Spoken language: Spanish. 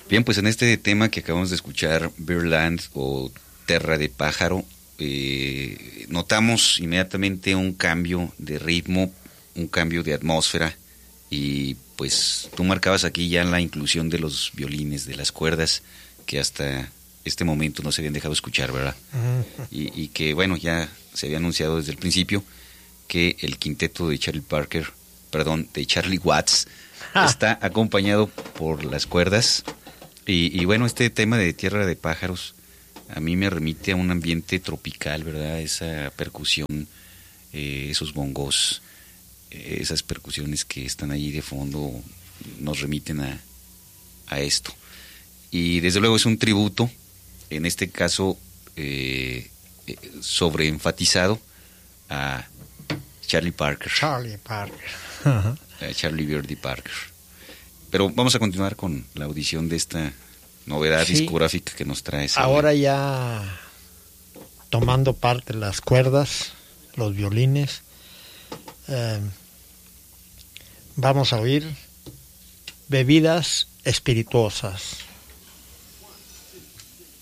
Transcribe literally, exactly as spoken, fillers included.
Bien, pues en este tema que acabamos de escuchar, Birdland o Terra de Pájaro, eh, notamos inmediatamente un cambio de ritmo, un cambio de atmósfera, y pues tú marcabas aquí ya la inclusión de los violines, de las cuerdas, que hasta este momento no se habían dejado escuchar, ¿verdad? Uh-huh. Y, y que bueno, ya se había anunciado desde el principio que el quinteto de Charlie Parker, perdón, de Charlie Watts, ah. está acompañado por las cuerdas. Y, y bueno, este tema de Tierra de Pájaros a mí me remite a un ambiente tropical, ¿verdad? Esa percusión, eh, esos bongos, eh, esas percusiones que están ahí de fondo nos remiten a, a esto. Y desde luego es un tributo, en este caso eh, eh, sobreenfatizado a Charlie Parker. Charlie Parker. Uh-huh. A Charlie Birdie Parker. Pero vamos a continuar con la audición de esta novedad sí. discográfica que nos trae. Ahora ya tomando parte las cuerdas, los violines, eh, vamos a oír Bebidas Espirituosas.